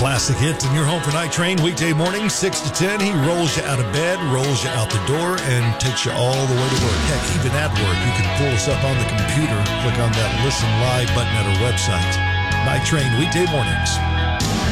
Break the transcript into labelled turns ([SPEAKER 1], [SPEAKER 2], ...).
[SPEAKER 1] classic hits in your home for Night Train weekday morning, 6 to 10. He rolls you out of bed, rolls you out the door, and takes you all the way to work. Heck, even at work, you can pull us up on the computer, click on that Listen Live button at our website. Night Train weekday mornings.